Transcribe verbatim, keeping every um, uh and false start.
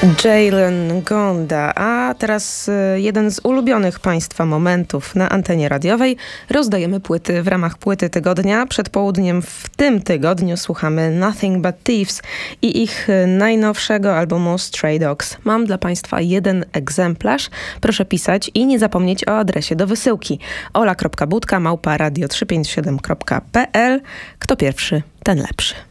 Jalen Gonda, a teraz jeden z ulubionych Państwa momentów na antenie radiowej. Rozdajemy płyty w ramach Płyty Tygodnia. Przed południem w tym tygodniu słuchamy Nothing But Thieves i ich najnowszego albumu Stray Dogs. Mam dla Państwa jeden egzemplarz. Proszę pisać i nie zapomnieć o adresie do wysyłki ola kropka budka małpa radio trzysta pięćdziesiąt siedem kropka p l. Kto pierwszy, ten lepszy.